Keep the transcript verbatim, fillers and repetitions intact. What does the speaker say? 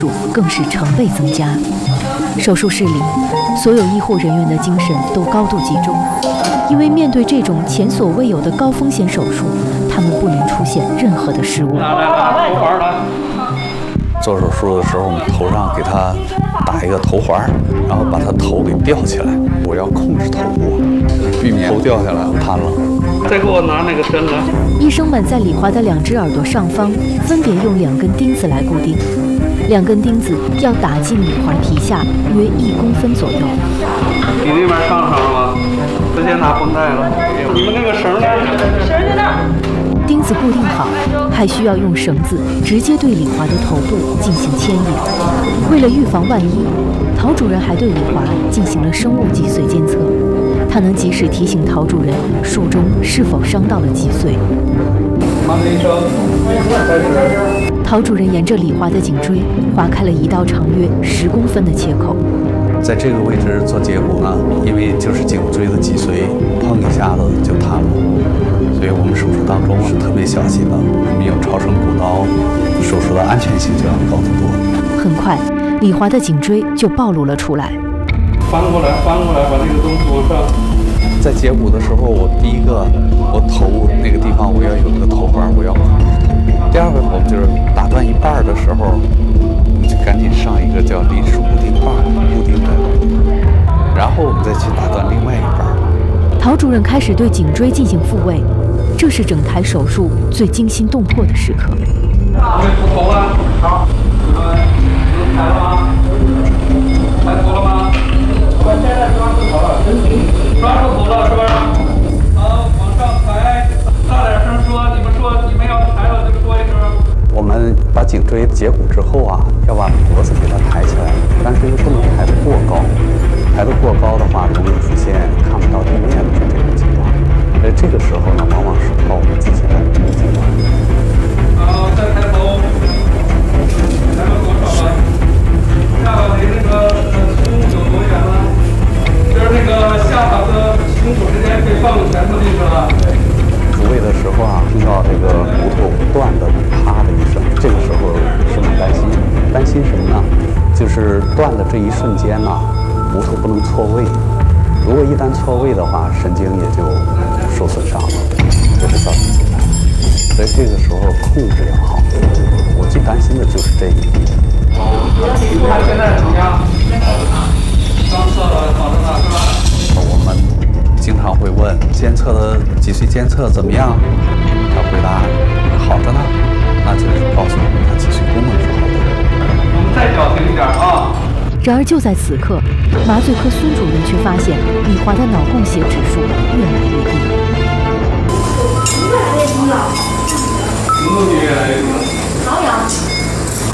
更是成倍增加。手术室里，所有医护人员的精神都高度集中，因为面对这种前所未有的高风险手术，他们不能出现任何的失误。 来来来，头环来。做手术的时候，我们头上给他打一个头环，然后把他头给吊起来。我要控制头部，避免头掉下来瘫了。 再给我拿那个针来。 医生们在李华的两只耳朵上方分别用两根钉子来固定，两根钉子要打进李华皮下约一公分左右。 你那边上上了吗？直接拿绷带了。你们那个绳呢？绳在那儿。 钉子固定好，还需要用绳子直接对李华的头部进行牵引。为了预防万一，陶主任还对李华进行了生物脊髓监测，他能及时提醒陶主任术中是否伤到了脊髓。陶主任沿着李华的颈椎划开了一道长约十公分的切口。 在这个位置做截骨呢，因为就是颈椎的脊髓碰一下子就瘫了，所以我们手术当中是特别小心的。我们有超声骨刀，手术的安全性就要高得多。 很快，李华的颈椎就暴露了出来。 翻过来，翻过来，把那个东西往上。 在截骨的时候，我第一个，我头那个地方我要有一个头环，我要控制头部。第二个，我们就是打断一半的时候，我们就赶紧上一个叫临时固定棒，固定的，然后我们再去打断另外一半。 陶主任开始对颈椎进行复位，这是整台手术最惊心动魄的时刻。 准备出头了，好，你们能抬了吗？抬头了吗？我现在抓住头了，抓住头了是吧？好，往上抬，大点声说，你们说你们要抬了就说一声。 我们把颈椎截骨之后啊，要把脖子给它抬起来，但是又不能抬得过高，抬得过高的话，容易出现看不到地面的这种情况。呃，这个时候呢，往往是靠我们自己来控制的。 好，再抬头，抬到多少了？下巴离那个胸有多远了？就是那个下巴和胸口之间可以放个拳头进去了。 复位的时候啊，听到这个骨头断的啪的一声，这个时候是蛮担心，担心什么呢？就是断的这一瞬间呢，骨头不能错位，如果一旦错位的话，神经也就受损伤了，就会造成阻碍。所以这个时候控制要好，我最担心的就是这一点。 你看现在怎么样？刚测了，好着呢，是吧？ 我们经常会问监测的脊髓监测怎么样？他回答好着呢，那就是告诉我们他脊髓功能是好的。 我们再矫情一点啊！ 然而就在此刻，麻醉科孙主任却发现李华的脑供血指数越来越低。 越来越低了。